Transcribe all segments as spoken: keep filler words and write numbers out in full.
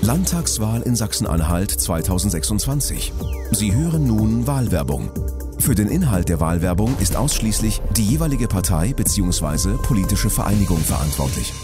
Landtagswahl in Sachsen-Anhalt zweitausendsechsundzwanzig. Sie hören nun Wahlwerbung. Für den Inhalt der Wahlwerbung ist ausschließlich die jeweilige Partei bzw. politische Vereinigung verantwortlich.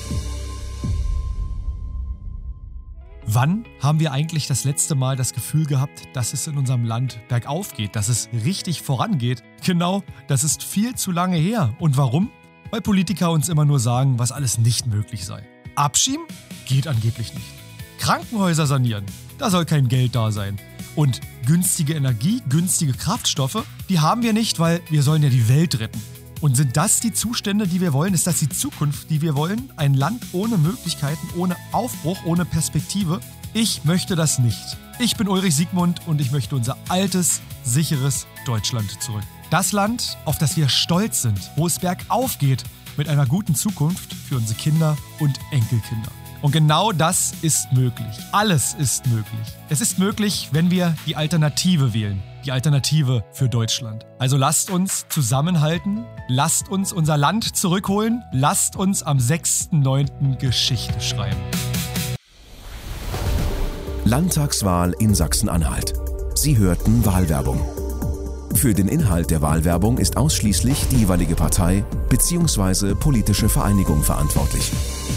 Wann haben wir eigentlich das letzte Mal das Gefühl gehabt, dass es in unserem Land bergauf geht, dass es richtig vorangeht? Genau, das ist viel zu lange her. Und warum? Weil Politiker uns immer nur sagen, was alles nicht möglich sei. Abschieben? Geht angeblich nicht. Krankenhäuser sanieren? Da soll kein Geld da sein. Und günstige Energie, günstige Kraftstoffe, die haben wir nicht, weil wir sollen ja die Welt retten. Und sind das die Zustände, die wir wollen? Ist das die Zukunft, die wir wollen? Ein Land ohne Möglichkeiten, ohne Aufbruch, ohne Perspektive? Ich möchte das nicht. Ich bin Ulrich Siegmund und ich möchte unser altes, sicheres Deutschland zurück. Das Land, auf das wir stolz sind, wo es bergauf geht, mit einer guten Zukunft für unsere Kinder und Enkelkinder. Und genau das ist möglich. Alles ist möglich. Es ist möglich, wenn wir die Alternative wählen. Die Alternative für Deutschland. Also lasst uns zusammenhalten, lasst uns unser Land zurückholen, lasst uns am sechsten neunten Geschichte schreiben. Landtagswahl in Sachsen-Anhalt. Sie hörten Wahlwerbung. Für den Inhalt der Wahlwerbung ist ausschließlich die jeweilige Partei bzw. politische Vereinigung verantwortlich.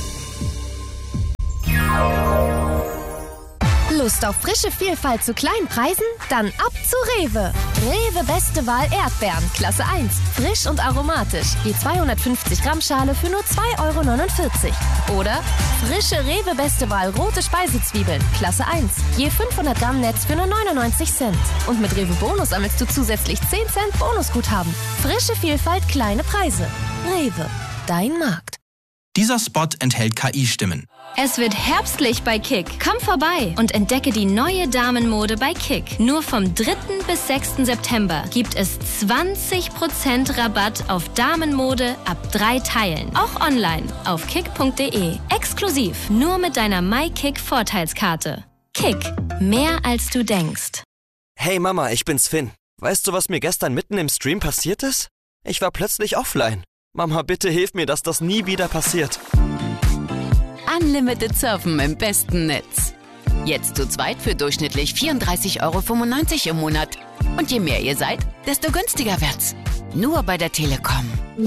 Lust auf frische Vielfalt zu kleinen Preisen? Dann ab zu Rewe. Rewe Beste Wahl Erdbeeren, Klasse eins. Frisch und aromatisch. Je zweihundertfünfzig Gramm Schale für nur zwei Euro neunundvierzig. Oder frische Rewe Beste Wahl rote Speisezwiebeln, Klasse eins. Je fünfhundert Gramm Netz für nur neunundneunzig Cent. Und mit Rewe Bonus sammelst du zusätzlich zehn Cent Bonusguthaben. Frische Vielfalt, kleine Preise. Rewe, dein Markt. Dieser Spot enthält K I-Stimmen. Es wird herbstlich bei Kick. Komm vorbei und entdecke die neue Damenmode bei Kick. Nur vom dritten bis sechsten September gibt es zwanzig Prozent Rabatt auf Damenmode ab drei Teilen. Auch online auf kick punkt de. Exklusiv nur mit deiner MyKick-Vorteilskarte. Kick. Mehr als du denkst. Hey Mama, ich bin's Finn. Weißt du, was mir gestern mitten im Stream passiert ist? Ich war plötzlich offline. Mama, bitte hilf mir, dass das nie wieder passiert. Unlimited Surfen im besten Netz. Jetzt zu zweit für durchschnittlich vierunddreißig Euro fünfundneunzig im Monat. Und je mehr ihr seid, desto günstiger wird's. Nur bei der Telekom.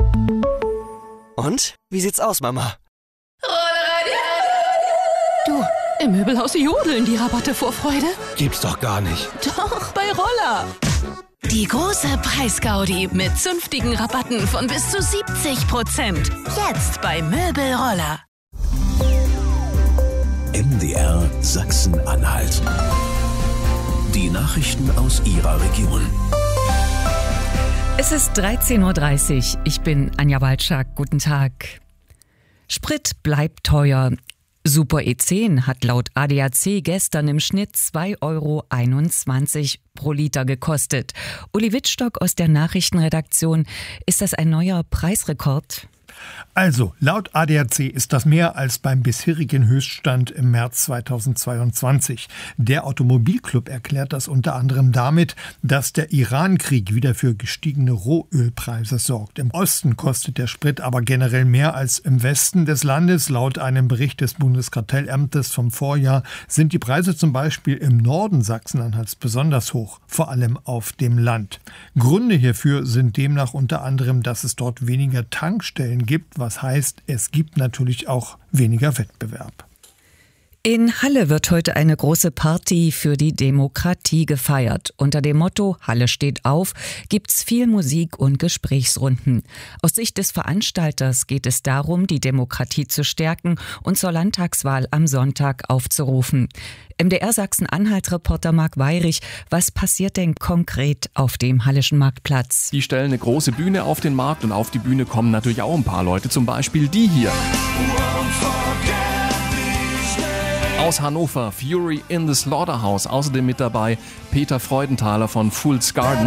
Und? Wie sieht's aus, Mama? Du, im Möbelhaus jodeln die Rabatte vor Freude. Gibt's doch gar nicht. Doch, bei Roller. Die große Preisgaudi mit zünftigen Rabatten von bis zu siebzig Prozent. Jetzt bei Möbelroller. M D R Sachsen-Anhalt. Die Nachrichten aus Ihrer Region. Es ist dreizehn Uhr dreißig. Ich bin Anja Walczak. Guten Tag. Sprit bleibt teuer. Super E zehn hat laut A D A C gestern im Schnitt zwei Euro einundzwanzig pro Liter gekostet. Uli Wittstock aus der Nachrichtenredaktion. Ist das ein neuer Preisrekord? Also, laut A D A C ist das mehr als beim bisherigen Höchststand im März zweitausendzweiundzwanzig. Der Automobilclub erklärt das unter anderem damit, dass der Iran-Krieg wieder für gestiegene Rohölpreise sorgt. Im Osten kostet der Sprit aber generell mehr als im Westen des Landes. Laut einem Bericht des Bundeskartellamtes vom Vorjahr sind die Preise zum Beispiel im Norden Sachsen-Anhalts besonders hoch, vor allem auf dem Land. Gründe hierfür sind demnach unter anderem, dass es dort weniger Tankstellen gibt, was heißt, es gibt natürlich auch weniger Wettbewerb. In Halle wird heute eine große Party für die Demokratie gefeiert. Unter dem Motto Halle steht auf gibt's viel Musik und Gesprächsrunden. Aus Sicht des Veranstalters geht es darum, die Demokratie zu stärken und zur Landtagswahl am Sonntag aufzurufen. M D R Sachsen-Anhalt-Reporter Marc Weyrich, was passiert denn konkret auf dem Halleschen Marktplatz? Die stellen eine große Bühne auf den Markt und auf die Bühne kommen natürlich auch ein paar Leute, zum Beispiel die hier. Aus Hannover, Fury in the Slaughterhouse. Außerdem mit dabei Peter Freudenthaler von Fool's Garden.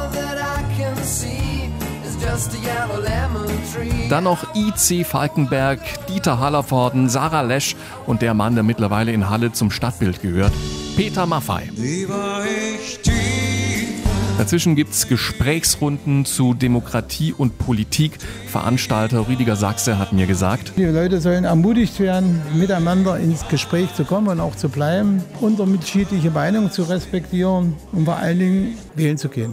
Dann noch I C Falkenberg, Dieter Hallervorden, Sarah Lesch und der Mann, der mittlerweile in Halle zum Stadtbild gehört, Peter Maffay. Lieber ich tief Dazwischen gibt es Gesprächsrunden zu Demokratie und Politik. Veranstalter Rüdiger Sachse hat mir gesagt: Die Leute sollen ermutigt werden, miteinander ins Gespräch zu kommen und auch zu bleiben, unterschiedliche Meinungen zu respektieren und vor allen Dingen wählen zu gehen.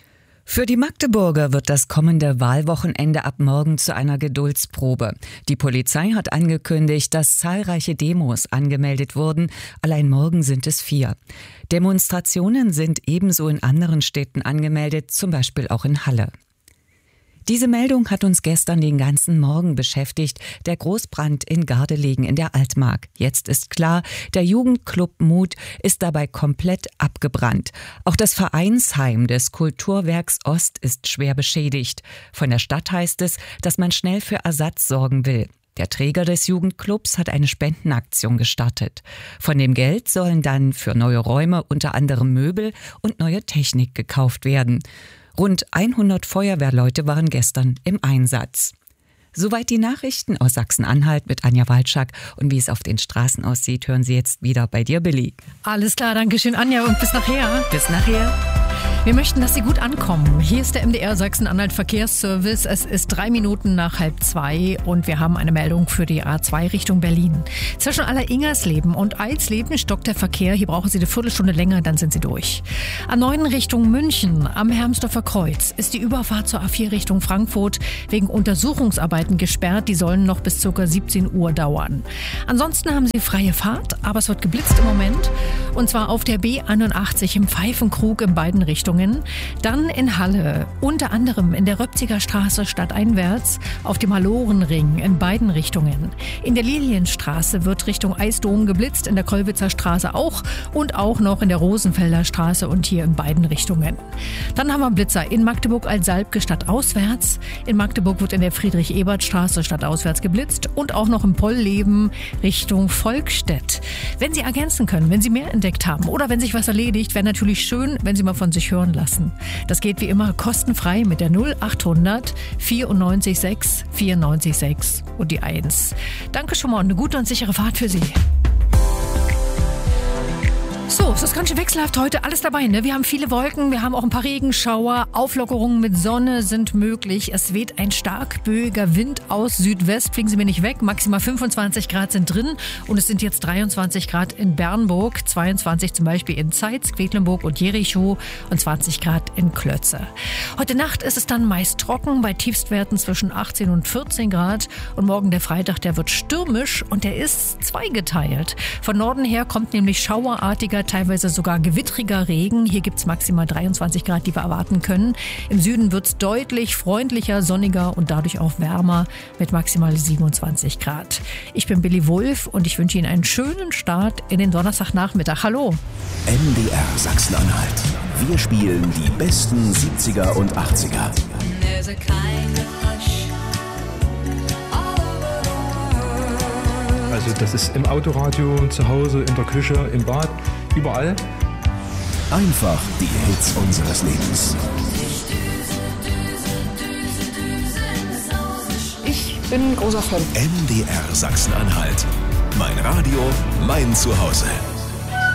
Für die Magdeburger wird das kommende Wahlwochenende ab morgen zu einer Geduldsprobe. Die Polizei hat angekündigt, dass zahlreiche Demos angemeldet wurden. Allein morgen sind es vier. Demonstrationen sind ebenso in anderen Städten angemeldet, zum Beispiel auch in Halle. Diese Meldung hat uns gestern den ganzen Morgen beschäftigt, der Großbrand in Gardelegen in der Altmark. Jetzt ist klar, der Jugendclub Mut ist dabei komplett abgebrannt. Auch das Vereinsheim des Kulturwerks Ost ist schwer beschädigt. Von der Stadt heißt es, dass man schnell für Ersatz sorgen will. Der Träger des Jugendclubs hat eine Spendenaktion gestartet. Von dem Geld sollen dann für neue Räume unter anderem Möbel und neue Technik gekauft werden. Rund hundert Feuerwehrleute waren gestern im Einsatz. Soweit die Nachrichten aus Sachsen-Anhalt mit Anja Walczak. Und wie es auf den Straßen aussieht, hören Sie jetzt wieder bei dir, Billy. Alles klar, danke schön, Anja, und bis nachher. Bis nachher. Wir möchten, dass Sie gut ankommen. Hier ist der M D R Sachsen-Anhalt Verkehrsservice. Es ist drei Minuten nach halb zwei und wir haben eine Meldung für die A zwei Richtung Berlin. Zwischen Aller-Ingersleben und Eilsleben stockt der Verkehr. Hier brauchen Sie eine Viertelstunde länger, dann sind Sie durch. A neun Richtung München am Hermsdorfer Kreuz ist die Überfahrt zur A vier Richtung Frankfurt wegen Untersuchungsarbeiten gesperrt. Die sollen noch bis ca. siebzehn Uhr dauern. Ansonsten haben Sie freie Fahrt, aber es wird geblitzt im Moment. Und zwar auf der B einundachtzig im Pfeifenkrug in beiden Richtungen. Dann in Halle, unter anderem in der Röpziger Straße stadteinwärts, auf dem Hallorenring in beiden Richtungen. In der Lilienstraße wird Richtung Eisdom geblitzt, in der Kollwitzer Straße auch und auch noch in der Rosenfelder Straße und hier in beiden Richtungen. Dann haben wir Blitzer in Magdeburg-Altsalbke stadtauswärts. In Magdeburg wird in der Friedrich-Ebert-Straße stadtauswärts geblitzt und auch noch im Pollleben Richtung Volkstedt. Wenn Sie ergänzen können, wenn Sie mehr entdeckt haben oder wenn sich was erledigt, wäre natürlich schön, wenn Sie mal von sich hören lassen. Das geht wie immer kostenfrei mit der null achthundert vierundneunzig sechs vierundneunzig sechs und die eins. Danke schon mal und eine gute und sichere Fahrt für Sie. So, es ist ganz schön wechselhaft heute, alles dabei, ne? Wir haben viele Wolken, wir haben auch ein paar Regenschauer, Auflockerungen mit Sonne sind möglich. Es weht ein stark böiger Wind aus Südwest, fliegen Sie mir nicht weg, maximal fünfundzwanzig Grad sind drin und es sind jetzt dreiundzwanzig Grad in Bernburg, zweiundzwanzig zum Beispiel in Zeitz, Quedlinburg und Jerichow und zwanzig Grad in Klötze. Heute Nacht ist es dann meist trocken, bei Tiefstwerten zwischen achtzehn und vierzehn Grad und morgen der Freitag, der wird stürmisch und der ist zweigeteilt. Von Norden her kommt nämlich schauerartiger, teilweise sogar gewittriger Regen. Hier gibt es maximal dreiundzwanzig Grad, die wir erwarten können. Im Süden wird es deutlich freundlicher, sonniger und dadurch auch wärmer mit maximal siebenundzwanzig Grad. Ich bin Billy Wulff und ich wünsche Ihnen einen schönen Start in den Donnerstagnachmittag. Hallo. M D R Sachsen-Anhalt. Wir spielen die besten siebziger und achtziger. Also das ist im Autoradio, zu Hause, in der Küche, im Bad, überall. Einfach die Hits unseres Lebens. Ich bin großer Fan. M D R Sachsen-Anhalt. Mein Radio, mein Zuhause.